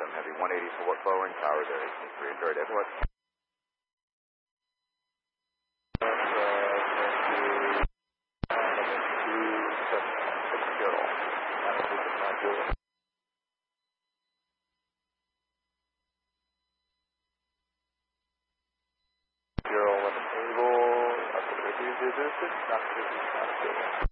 Heavy 180 forward forwarding, towers at 18.3, enjoy Edward. Zero 11 table, up to the resistance, not